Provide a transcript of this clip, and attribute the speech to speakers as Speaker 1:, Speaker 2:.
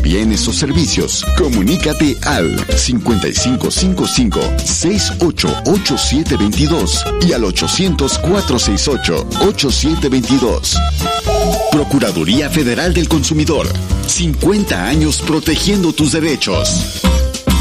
Speaker 1: bienes o servicios. Comunícate al 5555-688722 y al 800-468-8722. Procuraduría Federal del Consumidor. 50 años protegiendo tus derechos.